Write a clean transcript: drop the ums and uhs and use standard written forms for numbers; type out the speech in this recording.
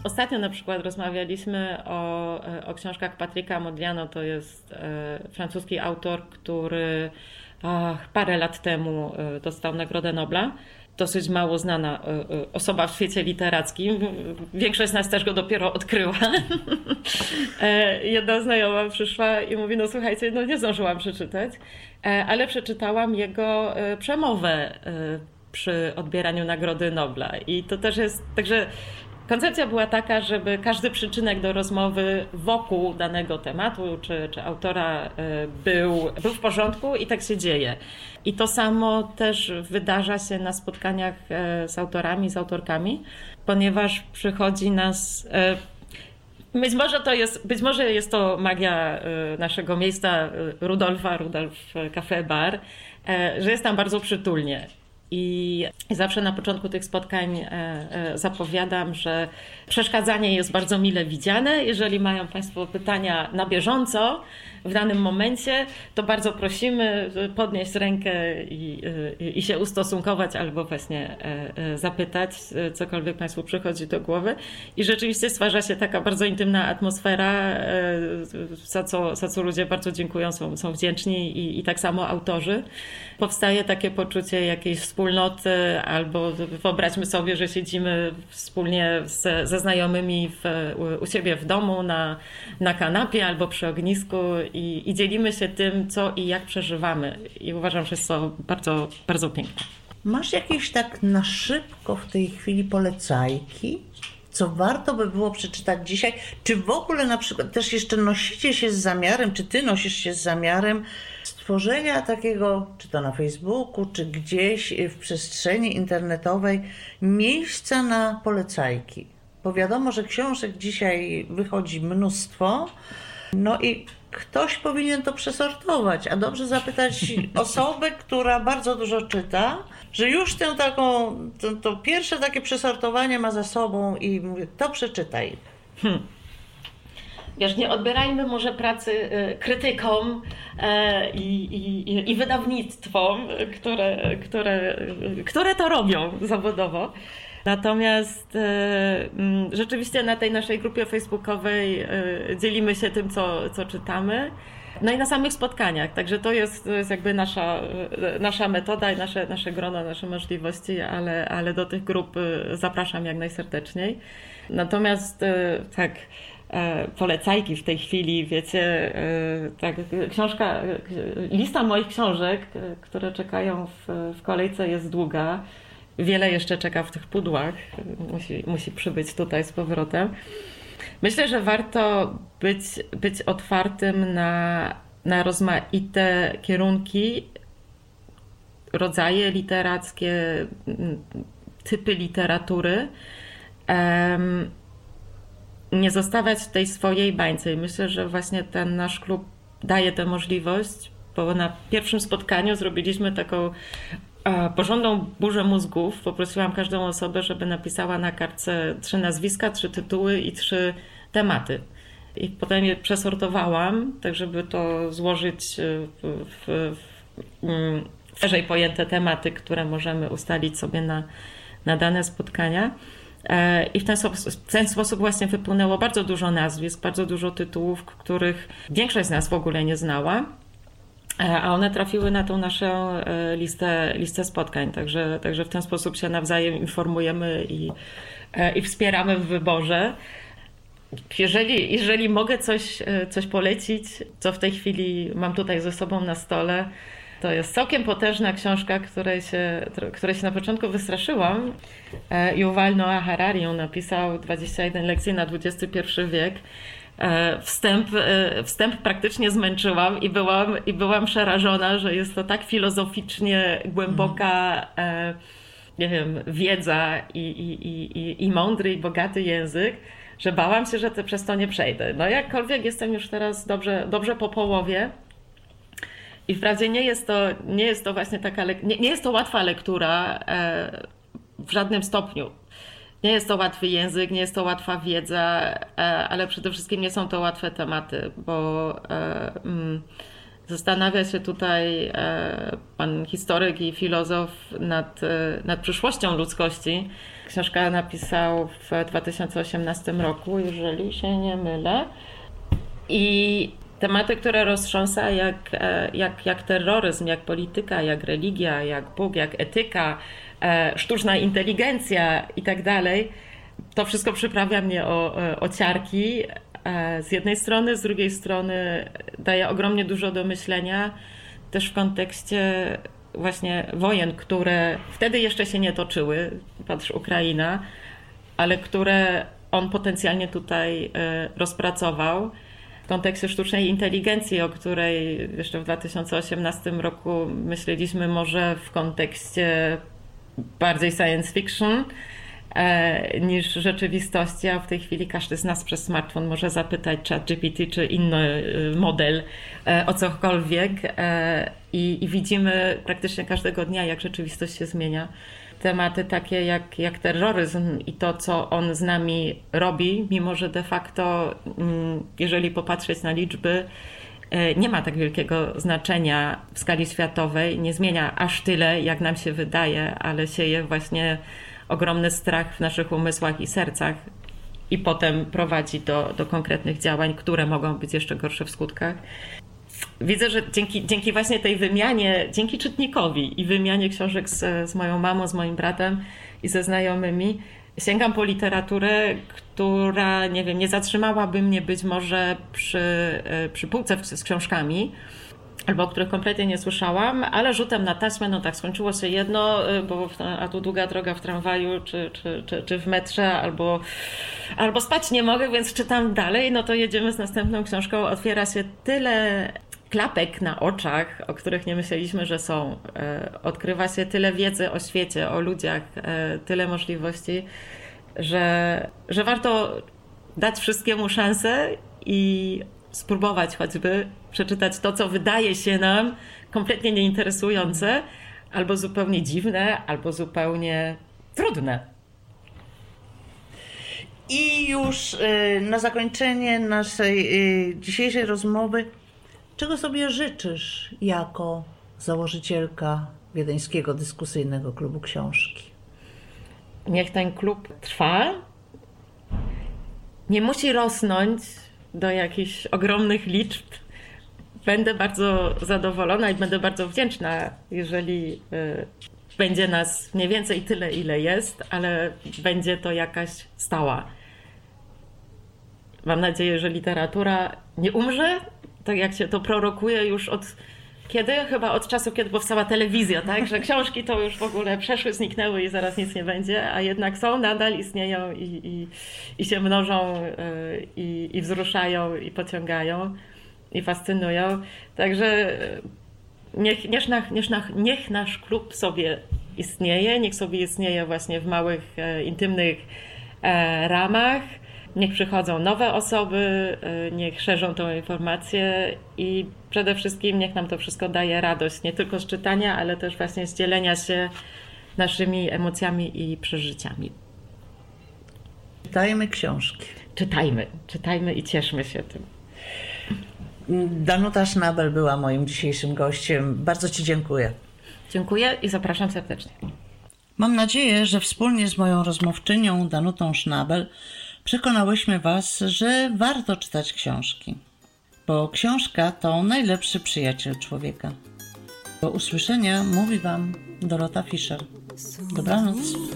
Ostatnio na przykład rozmawialiśmy o książkach Patryka Modiano, to jest francuski autor, który parę lat temu dostał Nagrodę Nobla. Dosyć mało znana osoba w świecie literackim. Większość z nas też go dopiero odkryła. Jedna znajoma przyszła i mówi, no słuchajcie, no nie zdążyłam przeczytać, ale przeczytałam jego przemowę przy odbieraniu Nagrody Nobla. I to też jest, także koncepcja była taka, żeby każdy przyczynek do rozmowy wokół danego tematu czy autora był w porządku i tak się dzieje. I to samo też wydarza się na spotkaniach z autorami, z autorkami, ponieważ przychodzi nas... Być może jest to magia naszego miejsca Rudolf Café Bar, że jest tam bardzo przytulnie. I zawsze na początku tych spotkań zapowiadam, że przeszkadzanie jest bardzo mile widziane. Jeżeli mają Państwo pytania na bieżąco w danym momencie, to bardzo prosimy podnieść rękę i się ustosunkować albo właśnie zapytać, cokolwiek Państwu przychodzi do głowy. I rzeczywiście stwarza się taka bardzo intymna atmosfera, za co ludzie bardzo dziękują, są wdzięczni i tak samo autorzy. Powstaje takie poczucie jakiejś wspólnoty, albo wyobraźmy sobie, że siedzimy wspólnie ze znajomymi u siebie w domu na kanapie albo przy ognisku i dzielimy się tym, co i jak przeżywamy. I uważam, że jest to bardzo, bardzo piękne. Masz jakieś tak na szybko w tej chwili polecajki, co warto by było przeczytać dzisiaj? Czy w ogóle na przykład też jeszcze nosicie się z zamiarem, czy ty nosisz się z zamiarem stworzenia takiego, czy to na Facebooku, czy gdzieś w przestrzeni internetowej, miejsca na polecajki? Bo wiadomo, że książek dzisiaj wychodzi mnóstwo, no i ktoś powinien to przesortować, a dobrze zapytać osobę, która bardzo dużo czyta, że już to pierwsze takie przesortowanie ma za sobą i mówię, to przeczytaj. Wiesz, nie odbierajmy może pracy krytykom i wydawnictwom, które to robią zawodowo. Natomiast rzeczywiście na tej naszej grupie facebookowej dzielimy się tym, co czytamy. No i na samych spotkaniach, także to jest jakby nasza metoda i nasze grono, nasze możliwości, ale do tych grup zapraszam jak najserdeczniej. Natomiast tak, polecajki w tej chwili, wiecie, tak, lista moich książek, które czekają w kolejce jest długa. Wiele jeszcze czeka w tych pudłach, musi przybyć tutaj z powrotem. Myślę, że warto być otwartym na rozmaite kierunki, rodzaje literackie, typy literatury. Nie zostawać w tej swojej bańce. I myślę, że właśnie ten nasz klub daje tę możliwość, bo na pierwszym spotkaniu zrobiliśmy taką porządną burzę mózgów. Poprosiłam każdą osobę, żeby napisała na kartce 3 nazwiska, 3 tytuły i 3 tematy. I potem je przesortowałam, tak żeby to złożyć w szerzej pojęte tematy, które możemy ustalić sobie na dane spotkania. I w ten sposób właśnie wypłynęło bardzo dużo nazwisk, bardzo dużo tytułów, których większość z nas w ogóle nie znała. A one trafiły na tą naszą listę spotkań, także w ten sposób się nawzajem informujemy i wspieramy w wyborze. Jeżeli mogę coś polecić, co w tej chwili mam tutaj ze sobą na stole, to jest całkiem potężna książka, której się na początku wystraszyłam. Yuval Noah Harari ją napisał 21 lekcji na XXI wiek. Wstęp praktycznie zmęczyłam i byłam przerażona, że jest to tak filozoficznie głęboka nie wiem, wiedza i mądry i bogaty język, że bałam się, że przez to nie przejdę. No jakkolwiek jestem już teraz dobrze po połowie i wprawdzie nie jest to właśnie taka nie jest to łatwa lektura w żadnym stopniu. Nie jest to łatwy język, nie jest to łatwa wiedza, ale przede wszystkim nie są to łatwe tematy, bo zastanawia się tutaj pan historyk i filozof nad przyszłością ludzkości. książkę napisał w 2018 roku, jeżeli się nie mylę. I tematy, które roztrząsa jak terroryzm, jak polityka, jak religia, jak Bóg, jak etyka, sztuczna inteligencja i tak dalej, to wszystko przyprawia mnie o ciarki z jednej strony, z drugiej strony daje ogromnie dużo do myślenia, też w kontekście właśnie wojen, które wtedy jeszcze się nie toczyły, patrz Ukraina, ale które on potencjalnie tutaj rozpracował. W kontekście sztucznej inteligencji, o której jeszcze w 2018 roku myśleliśmy może w kontekście bardziej science fiction niż rzeczywistości, a w tej chwili każdy z nas przez smartfon może zapytać ChatGPT czy inny model o cokolwiek i widzimy praktycznie każdego dnia, jak rzeczywistość się zmienia. Tematy takie jak terroryzm i to, co on z nami robi, mimo że de facto, jeżeli popatrzeć na liczby, nie ma tak wielkiego znaczenia w skali światowej, nie zmienia aż tyle, jak nam się wydaje, ale sieje właśnie ogromny strach w naszych umysłach i sercach i potem prowadzi do konkretnych działań, które mogą być jeszcze gorsze w skutkach. Widzę, że dzięki właśnie tej wymianie, dzięki czytnikowi i wymianie książek z moją mamą, z moim bratem i ze znajomymi, sięgam po literaturę, która, nie wiem, nie zatrzymałaby mnie być może przy półce z książkami, albo o których kompletnie nie słyszałam, ale rzutem na taśmę, no tak, skończyło się jedno, a tu długa droga w tramwaju, czy w metrze, albo spać nie mogę, więc czytam dalej, no to jedziemy z następną książką. Otwiera się tyle klapek na oczach, o których nie myśleliśmy, że są. Odkrywa się tyle wiedzy o świecie, o ludziach, tyle możliwości, że warto dać wszystkiemu szansę i spróbować choćby przeczytać to, co wydaje się nam kompletnie nieinteresujące, albo zupełnie dziwne, albo zupełnie trudne. I już na zakończenie naszej dzisiejszej rozmowy, czego sobie życzysz jako założycielka Wiedeńskiego Dyskusyjnego Klubu Książki? Niech ten klub trwa. Nie musi rosnąć do jakichś ogromnych liczb. Będę bardzo zadowolona i będę bardzo wdzięczna, jeżeli będzie nas mniej więcej tyle, ile jest, ale będzie to jakaś stała. Mam nadzieję, że literatura nie umrze, tak jak się to prorokuje już od kiedy? Chyba od czasu, kiedy powstała telewizja, tak? Że książki to już w ogóle przeszły, zniknęły i zaraz nic nie będzie, a jednak są, nadal istnieją i się mnożą i wzruszają i pociągają i fascynują. Także niech nasz klub sobie istnieje, niech sobie istnieje właśnie w małych, intymnych ramach. Niech przychodzą nowe osoby, niech szerzą tą informację i przede wszystkim niech nam to wszystko daje radość, nie tylko z czytania, ale też właśnie z dzielenia się naszymi emocjami i przeżyciami. Czytajmy książki. Czytajmy i cieszmy się tym. Danuta Sznabel była moim dzisiejszym gościem. Bardzo Ci dziękuję. Dziękuję i zapraszam serdecznie. Mam nadzieję, że wspólnie z moją rozmówczynią Danutą Sznabel przekonałyśmy Was, że warto czytać książki, bo książka to najlepszy przyjaciel człowieka. Do usłyszenia mówi Wam Dorota Fischer. Dobranoc.